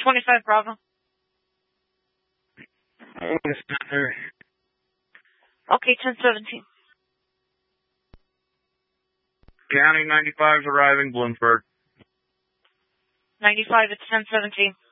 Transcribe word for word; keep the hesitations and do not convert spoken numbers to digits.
twenty-five Bravo. Okay, ten seventeen. County ninety-five is arriving, Bloomsburg. ninety-five, it's ten seventeen.